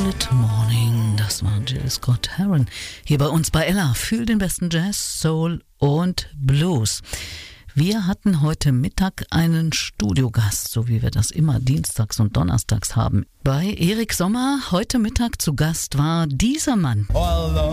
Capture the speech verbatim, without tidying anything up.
It Morning, das war Jill Scott Heron. Hier bei uns bei Ella, fühl den besten Jazz, Soul und Blues. Wir hatten heute Mittag einen Studiogast, so wie wir das immer dienstags und donnerstags haben. Bei Erik Sommer heute Mittag zu Gast war dieser Mann.